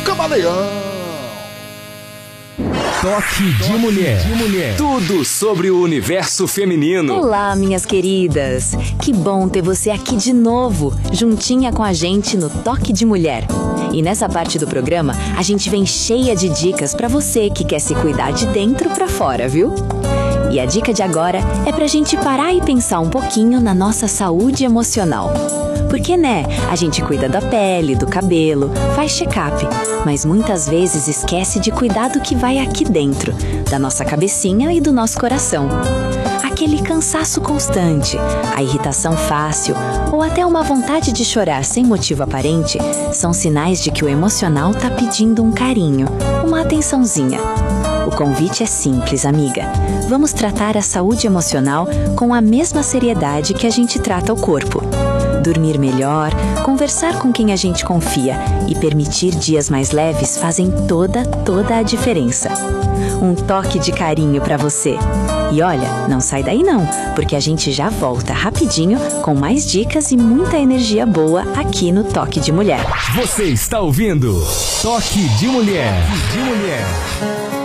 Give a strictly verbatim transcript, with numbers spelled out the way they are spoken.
Camaleão. Toque de mulher. de mulher. Tudo sobre o universo feminino. Olá, minhas queridas. Que bom ter você aqui de novo, juntinha com a gente no Toque de Mulher. E nessa parte do programa, a gente vem cheia de dicas pra você que quer se cuidar de dentro pra fora, viu? E a dica de agora é pra gente parar e pensar um pouquinho na nossa saúde emocional. Porque, né, a gente cuida da pele, do cabelo, faz check-up, mas muitas vezes esquece de cuidar do que vai aqui dentro, da nossa cabecinha e do nosso coração. Aquele cansaço constante, a irritação fácil ou até uma vontade de chorar sem motivo aparente são sinais de que o emocional tá pedindo um carinho, uma atençãozinha. O convite é simples, amiga. Vamos tratar a saúde emocional com a mesma seriedade que a gente trata o corpo. Dormir melhor, conversar com quem a gente confia e permitir dias mais leves fazem toda, toda a diferença. Um toque de carinho pra você. E olha, não sai daí não, porque a gente já volta rapidinho com mais dicas e muita energia boa aqui no Toque de Mulher. Você está ouvindo Toque de Mulher. de mulher.